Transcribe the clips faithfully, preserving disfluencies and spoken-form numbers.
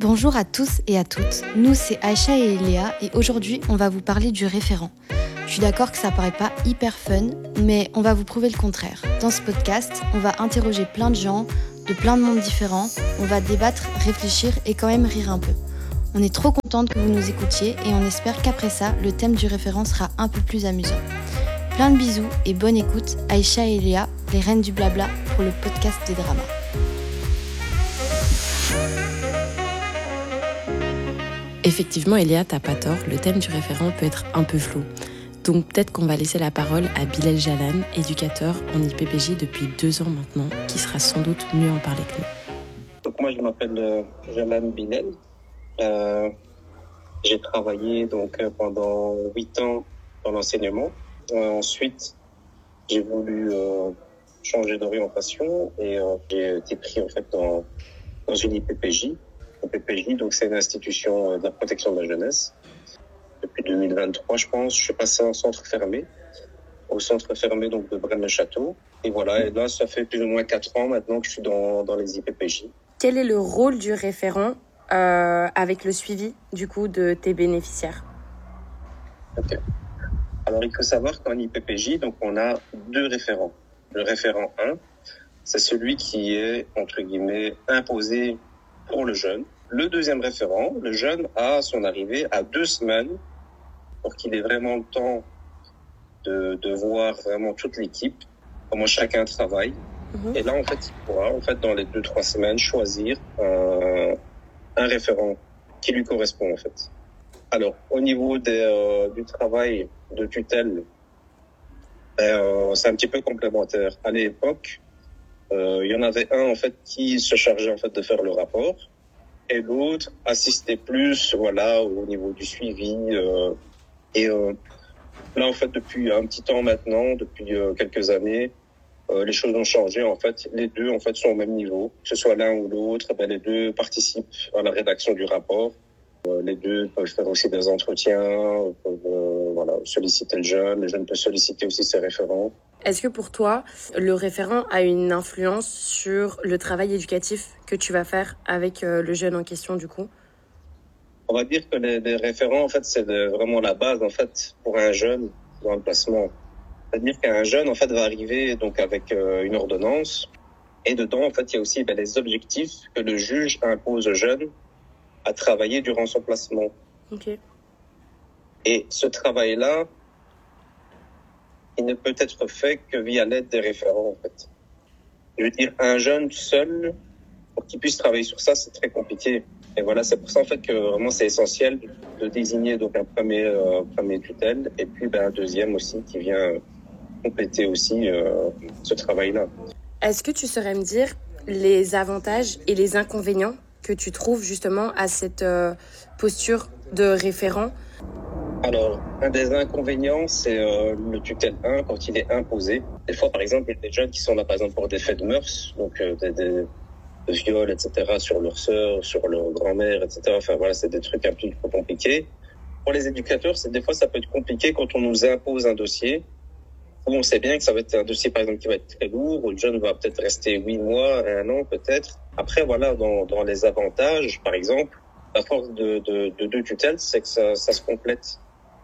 Bonjour à tous et à toutes, nous c'est Aïcha et Léa et aujourd'hui on va vous parler du référent. Je suis d'accord que ça paraît pas hyper fun, mais on va vous prouver le contraire. Dans ce podcast, on va interroger plein de gens, de plein de mondes différents, on va débattre, réfléchir et quand même rire un peu. On est trop contente que vous nous écoutiez et on espère qu'après ça, le thème du référent sera un peu plus amusant. Plein de bisous et bonne écoute, Aïcha et Léa, les reines du blabla pour le podcast des dramas. Effectivement, Elia, t'as pas tort, le thème du référent peut être un peu flou. Donc peut-être qu'on va laisser la parole à Bilal Jalan, éducateur en I P P J depuis deux ans maintenant, qui sera sans doute mieux en parler que nous. Donc moi je m'appelle euh, Jalan Bilal. Euh, j'ai travaillé donc pendant huit ans dans l'enseignement. Euh, ensuite, j'ai voulu euh, changer d'orientation et euh, j'ai été pris en fait dans dans une I P P J. I P P J, donc c'est une institution de la protection de la jeunesse. Depuis deux mille vingt-trois, je pense, je suis passé en centre fermé, au centre fermé donc de Braine-le-Château. Et voilà, et là, ça fait plus ou moins quatre ans maintenant que je suis dans, dans les I P P J. Quel est le rôle du référent euh, avec le suivi du coup de tes bénéficiaires? Ok. Alors, il faut savoir qu'en I P P J, donc on a deux référents. Le référent un, c'est celui qui est, entre guillemets, imposé pour le jeune. Le deuxième référent, le jeune, à son arrivée, à deux semaines, pour qu'il ait vraiment le temps de, de voir vraiment toute l'équipe, comment chacun travaille. Mmh. Et là, en fait, il pourra, en fait, dans les deux, trois semaines, choisir un, un référent qui lui correspond, en fait. Alors, au niveau des, euh, du travail de tutelle, euh, c'est un petit peu complémentaire. À l'époque, euh, il y en avait un, en fait, qui se chargeait, en fait, de faire le rapport. Et l'autre assistait plus, voilà, au niveau du suivi. Euh, et euh, là, en fait, depuis un petit temps maintenant, depuis euh, quelques années, euh, les choses ont changé. En fait, les deux, en fait, sont au même niveau. Que ce soit l'un ou l'autre, ben, les deux participent à la rédaction du rapport. Euh, les deux peuvent faire aussi des entretiens, peuvent euh, voilà, solliciter le jeune. Le jeune peut solliciter aussi ses référents. Est-ce que pour toi, le référent a une influence sur le travail éducatif que tu vas faire avec euh, le jeune en question, du coup? On va dire que les, les référents, en fait, c'est de, vraiment la base, en fait, pour un jeune dans le placement. C'est-à-dire qu'un jeune, en fait, va arriver donc avec euh, une ordonnance. Et dedans, en fait, il y a aussi ben, les objectifs que le juge impose au jeune à travailler durant son placement. Ok. Et ce travail-là, il ne peut être fait que via l'aide des référents, en fait. Je veux dire, un jeune seul, pour qu'il puisse travailler sur ça, c'est très compliqué. Et voilà, c'est pour ça, en fait, que vraiment, c'est essentiel de désigner donc un premier, euh, premier tutelle et puis ben, un deuxième aussi qui vient compléter aussi euh, ce travail-là. Est-ce que tu saurais me dire les avantages et les inconvénients que tu trouves justement à cette euh, posture de référent? Alors, un des inconvénients, c'est euh, le tutelle un quand il est imposé. Des fois, par exemple, il y a des jeunes qui sont là, par exemple, pour des faits de mœurs, donc euh, des, des de viols, et cetera, sur leur sœur, sur leur grand-mère, et cetera. Enfin, voilà, c'est des trucs un peu compliqués. Pour les éducateurs, c'est des fois, ça peut être compliqué quand on nous impose un dossier où on sait bien que ça va être un dossier, par exemple, qui va être très lourd, où le jeune va peut-être rester huit mois, un an, peut-être. Après, voilà, dans, dans les avantages, par exemple, la force de, de, de deux tutelles, c'est que ça, ça se complète.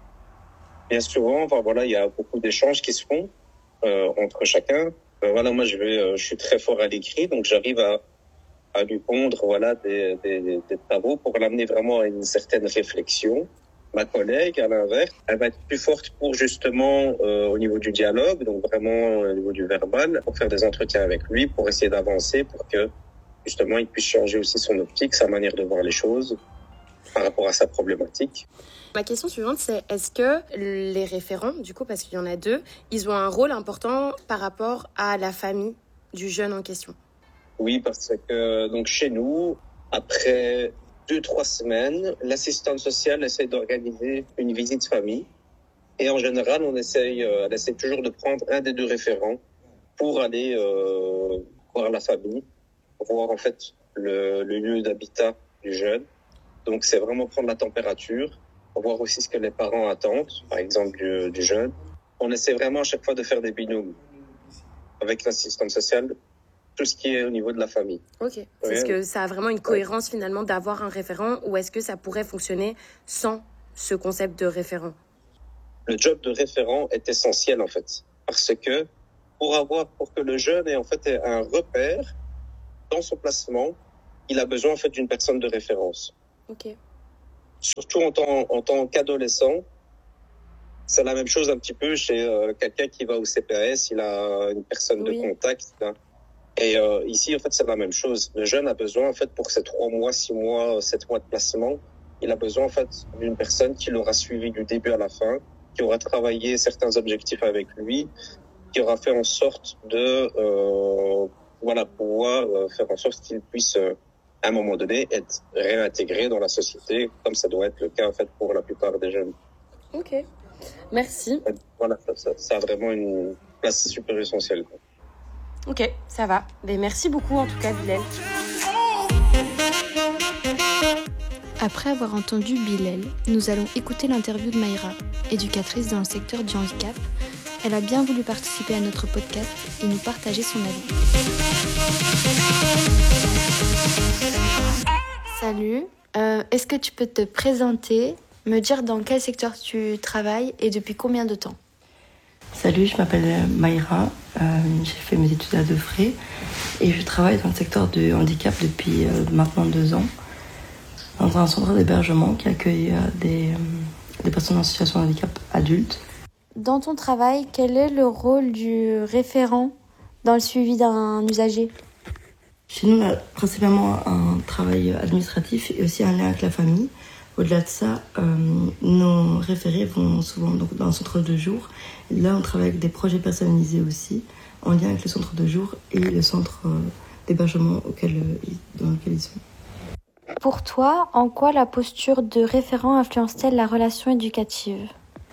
Bien souvent, enfin, voilà, il y a beaucoup d'échanges qui se font euh, entre chacun. Euh, voilà, moi, je vais, euh, je suis très fort à l'écrit, donc j'arrive à à lui pondre voilà des, des, des travaux pour l'amener vraiment à une certaine réflexion. Ma collègue, à l'inverse, elle va être plus forte pour justement euh, au niveau du dialogue, donc vraiment au niveau du verbal, pour faire des entretiens avec lui, pour essayer d'avancer, pour que justement il puisse changer aussi son optique, sa manière de voir les choses par rapport à sa problématique. Ma question suivante, c'est est-ce que les référents, du coup, parce qu'il y en a deux, ils ont un rôle important par rapport à la famille du jeune en question? Oui, parce que donc chez nous, après deux, trois semaines, l'assistante sociale essaie d'organiser une visite famille. Et en général, on essaye, euh, elle essaie toujours de prendre un des deux référents pour aller euh, voir la famille, voir en fait le, le lieu d'habitat du jeune. Donc c'est vraiment prendre la température, voir aussi ce que les parents attendent, par exemple du, du jeune. On essaie vraiment à chaque fois de faire des binômes avec l'assistante sociale tout ce qui est au niveau de la famille. Ok. Ouais. Est-ce que ça a vraiment une cohérence finalement d'avoir un référent ou est-ce que ça pourrait fonctionner sans ce concept de référent? Le job de référent est essentiel en fait, parce que pour avoir, pour que le jeune ait en fait un repère dans son placement, il a besoin en fait d'une personne de référence. Ok. Surtout en tant, en tant qu'adolescent, c'est la même chose un petit peu chez euh, quelqu'un qui va au C P A S, il a une personne Oui. de contact. Là. Et euh, ici, en fait, c'est la même chose. Le jeune a besoin, en fait, pour ces trois mois, six mois, sept mois de placement, il a besoin, en fait, d'une personne qui l'aura suivi du début à la fin, qui aura travaillé certains objectifs avec lui, qui aura fait en sorte de, euh, voilà, pouvoir euh, faire en sorte qu'il puisse, euh, à un moment donné, être réintégré dans la société, comme ça doit être le cas, en fait, pour la plupart des jeunes. Ok. Merci. Voilà, ça, ça, ça a vraiment une place super essentielle. Quoi. Ok, ça va. Mais merci beaucoup en tout cas, Bilal. Après avoir entendu Bilal, nous allons écouter l'interview de Maïra, éducatrice dans le secteur du handicap. Elle a bien voulu participer à notre podcast et nous partager son avis. Salut, euh, est-ce que tu peux te présenter, me dire dans quel secteur tu travailles et depuis combien de temps ? Salut, je m'appelle Maïra, euh, j'ai fait mes études à Defray et je travaille dans le secteur du handicap depuis euh, maintenant deux ans dans un centre d'hébergement qui accueille euh, des, euh, des personnes en situation de handicap adultes. Dans ton travail, quel est le rôle du référent dans le suivi d'un usager ? Chez nous, on a principalement un travail administratif et aussi un lien avec la famille. Au-delà de ça, euh, nos référés vont souvent donc, dans un centre de jour. Et là, on travaille avec des projets personnalisés aussi, en lien avec le centre de jour et le centre euh, d'hébergement auquel, euh, dans lequel ils sont. Pour toi, en quoi la posture de référent influence-t-elle la relation éducative ?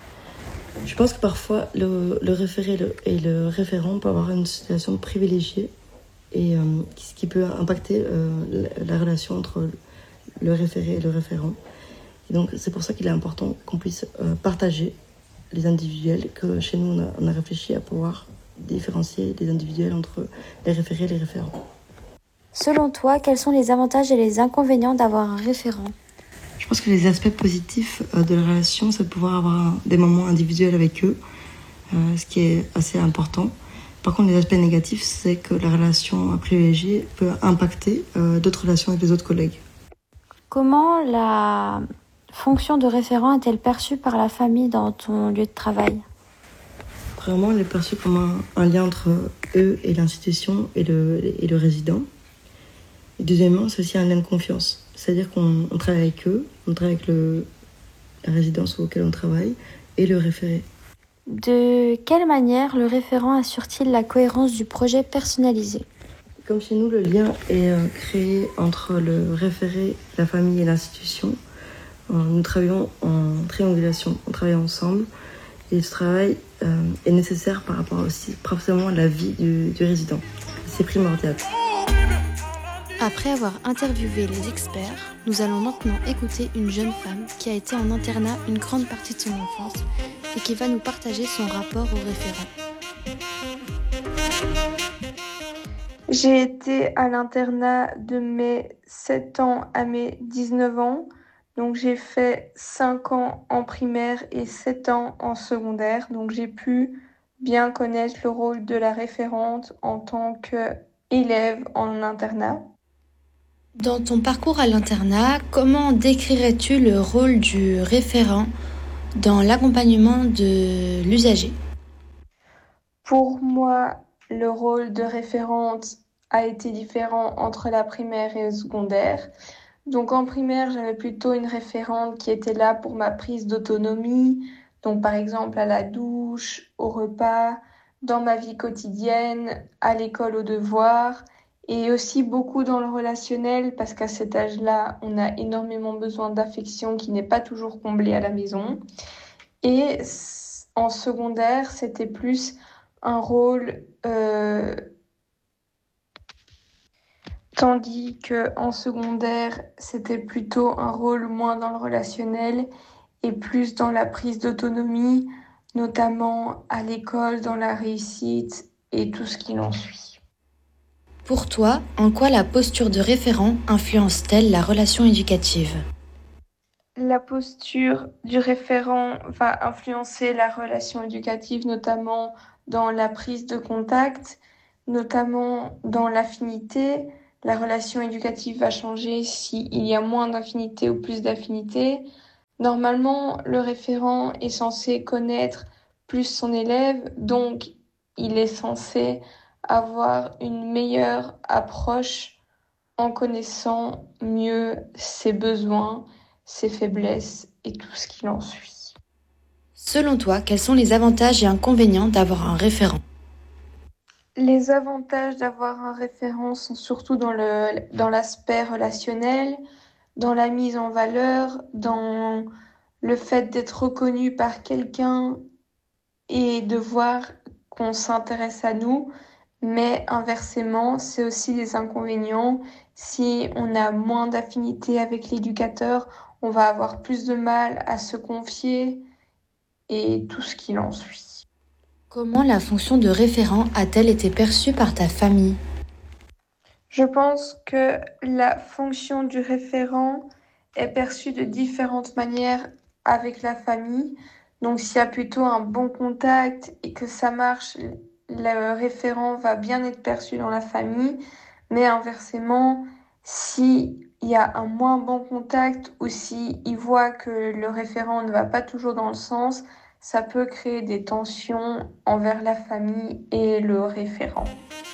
Je pense que parfois, le, le référé le, et le référent peuvent avoir une situation privilégiée et euh, ce qui peut impacter euh, la, la relation entre le référé et le référent. Et donc, c'est pour ça qu'il est important qu'on puisse euh, partager les individuels, que chez nous, on a, on a réfléchi à pouvoir différencier les individuels entre les référés et les référents. Selon toi, quels sont les avantages et les inconvénients d'avoir un référent ? Je pense que les aspects positifs euh, de la relation, c'est de pouvoir avoir un, des moments individuels avec eux, euh, ce qui est assez important. Par contre, les aspects négatifs, c'est que la relation privilégiée peut impacter euh, d'autres relations avec les autres collègues. Comment la fonction de référent est-elle perçue par la famille dans ton lieu de travail ? Vraiment, elle est perçue comme un, un lien entre eux et l'institution et le, et le résident. Et deuxièmement, c'est aussi un lien de confiance. C'est-à-dire qu'on on travaille avec eux, on travaille avec le, la résidence auquel on travaille et le référé. De quelle manière le référent assure-t-il la cohérence du projet personnalisé ? Comme chez nous, le lien est euh, créé entre le référé, la famille et l'institution. Euh, nous travaillons en triangulation, on travaille ensemble. Et ce travail euh, est nécessaire par rapport aussi principalement à la vie du, du résident. C'est primordial. Après avoir interviewé les experts, nous allons maintenant écouter une jeune femme qui a été en internat une grande partie de son enfance et qui va nous partager son rapport au référent. J'ai été à l'internat de mes sept ans à mes dix-neuf ans. Donc j'ai fait cinq ans en primaire et sept ans en secondaire. Donc j'ai pu bien connaître le rôle de la référente en tant qu'élève en internat. Dans ton parcours à l'internat, comment décrirais-tu le rôle du référent dans l'accompagnement de l'usager ? Pour moi, le rôle de référente a été différent entre la primaire et le secondaire. Donc en primaire, j'avais plutôt une référente qui était là pour ma prise d'autonomie, donc par exemple à la douche, au repas, dans ma vie quotidienne, à l'école, aux devoirs, et aussi beaucoup dans le relationnel parce qu'à cet âge-là, on a énormément besoin d'affection qui n'est pas toujours comblée à la maison. Et en secondaire, c'était plus un rôle... Euh, Tandis qu'en secondaire, c'était plutôt un rôle moins dans le relationnel et plus dans la prise d'autonomie, notamment à l'école, dans la réussite et tout ce qui en suit. Pour toi, en quoi la posture de référent influence-t-elle la relation éducative ? La posture du référent va influencer la relation éducative, notamment dans la prise de contact, notamment dans l'affinité. La relation éducative va changer s'il y a moins d'affinité ou plus d'affinité. Normalement, le référent est censé connaître plus son élève, donc il est censé avoir une meilleure approche en connaissant mieux ses besoins, ses faiblesses et tout ce qu'il en suit. Selon toi, quels sont les avantages et inconvénients d'avoir un référent ? Les avantages d'avoir un référent sont surtout dans le, dans l'aspect relationnel, dans la mise en valeur, dans le fait d'être reconnu par quelqu'un et de voir qu'on s'intéresse à nous. Mais inversement, c'est aussi des inconvénients. Si on a moins d'affinité avec l'éducateur, on va avoir plus de mal à se confier et tout ce qu'il en suit. Comment la fonction de référent a-t-elle été perçue par ta famille ? Je pense que la fonction du référent est perçue de différentes manières avec la famille. Donc s'il y a plutôt un bon contact et que ça marche, le référent va bien être perçu dans la famille. Mais inversement, s'il y a un moins bon contact ou s'il voit que le référent ne va pas toujours dans le sens, ça peut créer des tensions envers la famille et le référent.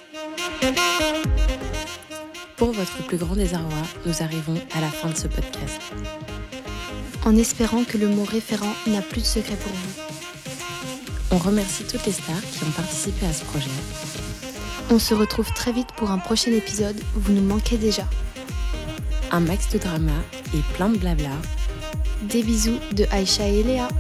Pour votre plus grand désarroi, nous arrivons à la fin de ce podcast. En espérant que le mot référent n'a plus de secret pour vous. On remercie toutes les stars qui ont participé à ce projet. On se retrouve très vite pour un prochain épisode, vous nous manquez déjà. Un max de drama et plein de blabla. Des bisous de Aïcha et Léa.